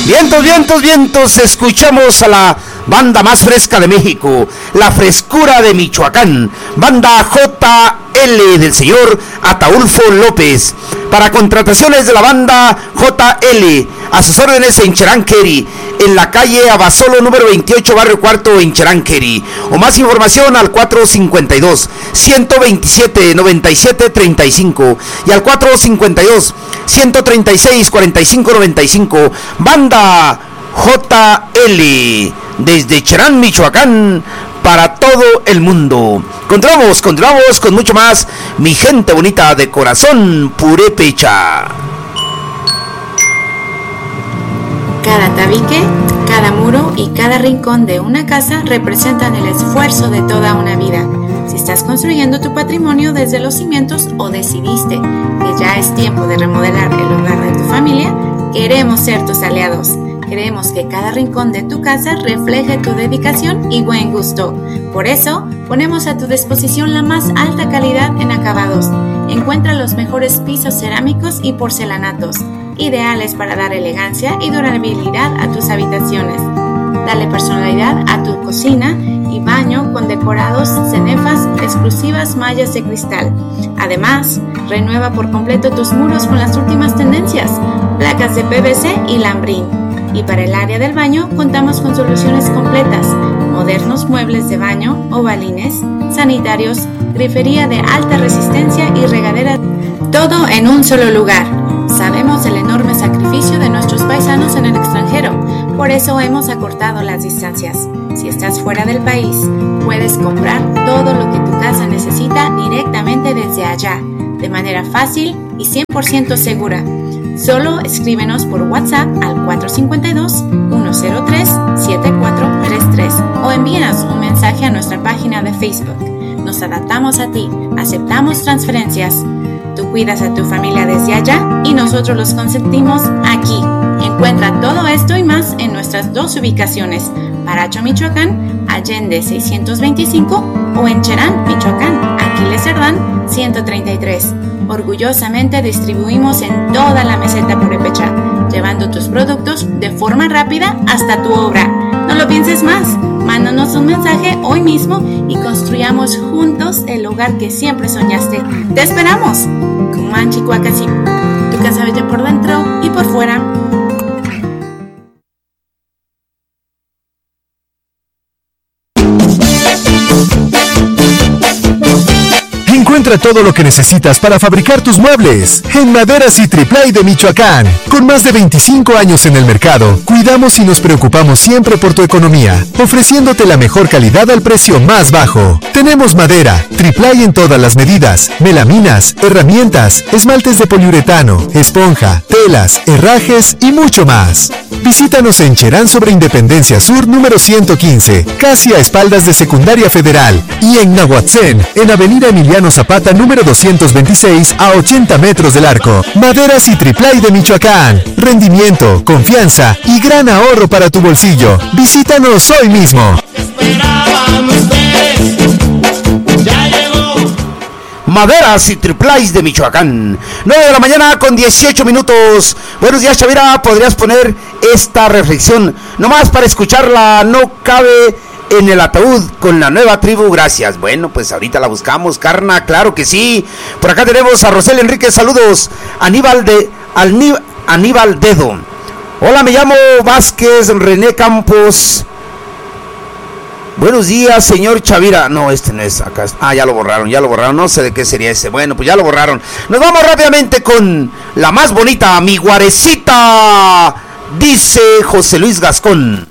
Vientos, vientos, vientos, escuchamos a la banda más fresca de México, la frescura de Michoacán, banda JL del señor Ataulfo López. Para contrataciones de la banda JL, a sus órdenes en Cheranqueri, en la calle Abasolo número 28, barrio Cuarto, en Cheranqueri. O más información al 452-127-97-35 y al 452-136-45-95. Banda JL, desde Cherán, Michoacán, para todo el mundo. Continuamos con mucho más, mi gente bonita de corazón purépecha. Cada tabique, cada muro y cada rincón de una casa representan el esfuerzo de toda una vida. Si estás construyendo tu patrimonio desde los cimientos o decidiste que ya es tiempo de remodelar el hogar de tu familia, queremos ser tus aliados. Queremos que cada rincón de tu casa refleje tu dedicación y buen gusto. Por eso, ponemos a tu disposición la más alta calidad en acabados. Encuentra los mejores pisos cerámicos y porcelanatos, ideales para dar elegancia y durabilidad a tus habitaciones. Dale personalidad a tu cocina y baño con decorados, cenefas, exclusivas mallas de cristal. Además, renueva por completo tus muros con las últimas tendencias, placas de PVC y lambrín. Y para el área del baño contamos con soluciones completas, modernos muebles de baño, ovalines, sanitarios, grifería de alta resistencia y regadera, todo en un solo lugar. Sabemos el enorme sacrificio de nuestros paisanos en el extranjero, por eso hemos acortado las distancias. Si estás fuera del país, puedes comprar todo lo que tu casa necesita directamente desde allá, de manera fácil y 100% segura. Solo escríbenos por WhatsApp al 452-103-7433 o envíanos un mensaje a nuestra página de Facebook. Nos adaptamos a ti, aceptamos transferencias. Tú cuidas a tu familia desde allá y nosotros los consentimos aquí. Encuentra todo esto y más en nuestras dos ubicaciones, Paracho, Michoacán, Allende 625 o en Cherán, Michoacán, Aquiles Cerdán 133. Orgullosamente distribuimos en toda la meseta purépecha, llevando tus productos de forma rápida hasta tu obra. No lo pienses más, mándanos un mensaje hoy mismo y construyamos juntos el hogar que siempre soñaste. ¡Te esperamos! Cumanchicuacasi, tu casa bella por dentro y por fuera. Encuentra todo lo que necesitas para fabricar tus muebles en Maderas y Triplay de Michoacán. Con más de 25 años en el mercado, cuidamos y nos preocupamos siempre por tu economía, ofreciéndote la mejor calidad al precio más bajo. Tenemos madera, Triplay en todas las medidas, melaminas, herramientas, esmaltes de poliuretano, esponja, telas, herrajes y mucho más. Visítanos en Cherán sobre Independencia Sur número 115, casi a espaldas de Secundaria Federal, y en Nahuatzén, en Avenida Emiliano Zapata número 226 a 80 metros del Arco. Maderas y Triplay de Michoacán. Rendimiento, confianza y gran ahorro para tu bolsillo. Visítanos hoy mismo. Maderas y Triplays de Michoacán. 9 de la mañana con 18 minutos. Buenos días, Chavira. ¿Podrías poner esta reflexión nomás para escucharla? No cabe en el ataúd con la nueva tribu, gracias. Bueno, pues ahorita la buscamos, carna, claro que sí. Por acá tenemos a Rosel Enrique, saludos. Aníbal Dedo. Hola, me llamo Vázquez René Campos. Buenos días, señor Chavira. No, este no es acá. Ah, ya lo borraron. No sé de qué sería ese. Bueno, pues ya lo borraron. Nos vamos rápidamente con la más bonita, mi guarecita, dice José Luis Gascón.